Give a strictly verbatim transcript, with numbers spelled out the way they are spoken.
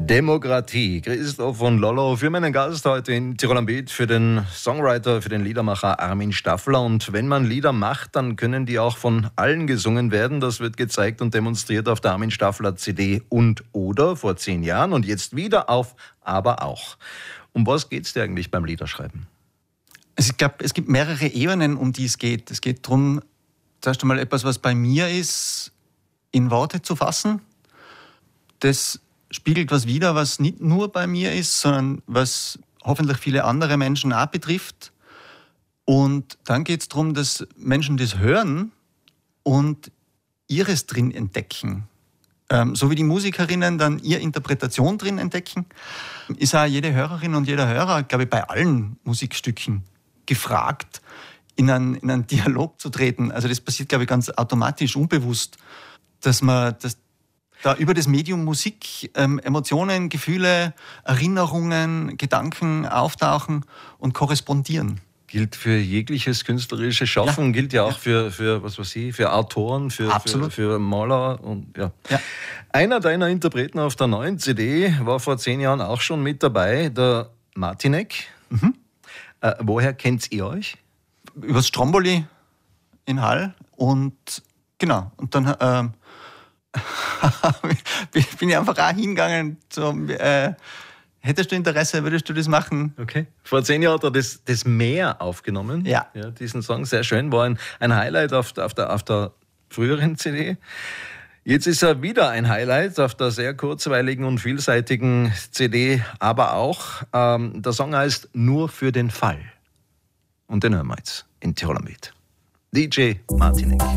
Demokratie. Christoph von Lollo für meinen Gast heute in Tirol am Beat, für den Songwriter, für den Liedermacher Armin Staffler. Und wenn man Lieder macht, dann können die auch von allen gesungen werden. Das wird gezeigt und demonstriert auf der Armin Staffler C D und oder vor zehn Jahren und jetzt wieder auf Aber auch. Um was geht es dir eigentlich beim Liederschreiben? Also ich glaube, es gibt mehrere Ebenen, um die es geht. Es geht darum, zuerst einmal etwas, was bei mir ist, in Worte zu fassen. Das spiegelt was wider, was nicht nur bei mir ist, sondern was hoffentlich viele andere Menschen auch betrifft. Und dann geht es darum, dass Menschen das hören und ihres drin entdecken. Ähm, so wie die Musikerinnen dann ihre Interpretation drin entdecken, ist auch jede Hörerin und jeder Hörer, glaube ich, bei allen Musikstücken gefragt, in einen, in einen Dialog zu treten. Also das passiert, glaube ich, ganz automatisch, unbewusst, dass man das da über das Medium Musik ähm, Emotionen, Gefühle, Erinnerungen, Gedanken auftauchen und korrespondieren. Gilt für jegliches künstlerische Schaffen, ja. gilt ja auch ja. für, für, was weiß ich, für Autoren, für, für, für Maler. Und, ja. Ja. Einer deiner Interpreten auf der neuen C D war vor zehn Jahren auch schon mit dabei, der Martinek. Mhm. Äh, woher kennt ihr euch? Übers Stromboli in Hall. Und genau, und dann äh, bin ich einfach auch hingegangen zum, äh, hättest du Interesse, würdest du das machen? Okay. Vor zehn Jahren hat er das, das Meer aufgenommen. Ja. ja. Diesen Song, sehr schön, war ein, ein Highlight auf, auf, der, auf der früheren C D. Jetzt ist er wieder ein Highlight auf der sehr kurzweiligen und vielseitigen C D, aber auch, ähm, der Song heißt Nur für den Fall. Und den hören wir jetzt in Tirol am Beat. D J Martinek.